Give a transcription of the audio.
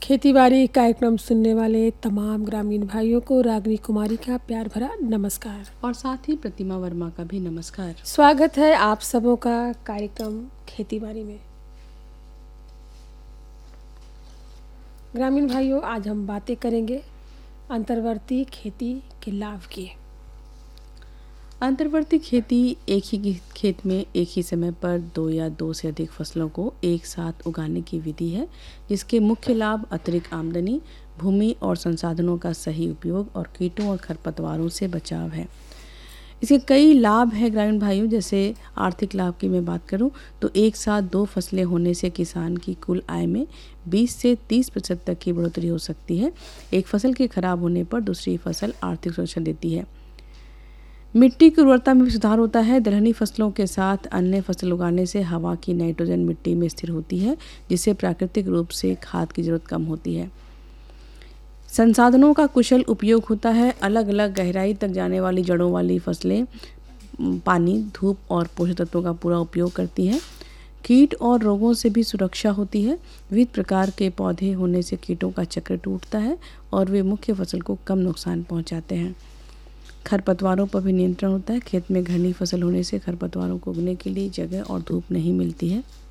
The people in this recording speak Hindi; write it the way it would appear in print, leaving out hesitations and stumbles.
खेतीबाड़ी कार्यक्रम सुनने वाले तमाम ग्रामीण भाइयों को रागिनी कुमारी का प्यार भरा नमस्कार और साथ ही प्रतिमा वर्मा का भी नमस्कार। स्वागत है आप सबों का कार्यक्रम खेतीबाड़ी में। ग्रामीण भाइयों, आज हम बातें करेंगे अंतर्वर्ती खेती के लाभ की। अंतर्वर्ती खेती एक ही खेत में एक ही समय पर दो या दो से अधिक फसलों को एक साथ उगाने की विधि है, जिसके मुख्य लाभ अतिरिक्त आमदनी, भूमि और संसाधनों का सही उपयोग और कीटों और खरपतवारों से बचाव है। इसके कई लाभ हैं ग्रामीण भाइयों। जैसे आर्थिक लाभ की मैं बात करूं तो एक साथ दो फसलें होने से किसान की कुल आय में 20 से 30% तक की बढ़ोतरी हो सकती है। एक फसल के खराब होने पर दूसरी फसल आर्थिक सुरक्षा देती है। मिट्टी की उर्वरता में भी सुधार होता है। दलहनी फसलों के साथ अन्य फसल उगाने से हवा की नाइट्रोजन मिट्टी में स्थिर होती है, जिससे प्राकृतिक रूप से खाद की जरूरत कम होती है। संसाधनों का कुशल उपयोग होता है। अलग अलग गहराई तक जाने वाली जड़ों वाली फसलें पानी, धूप और पोषक तत्वों का पूरा उपयोग करती हैं। कीट और रोगों से भी सुरक्षा होती है। विविध प्रकार के पौधे होने से कीटों का चक्र टूटता है और वे मुख्य फसल को कम नुकसान पहुंचाते हैं। खरपतवारों पर भी नियंत्रण होता है। खेत में घनी फसल होने से खरपतवारों को उगने के लिए जगह और धूप नहीं मिलती है।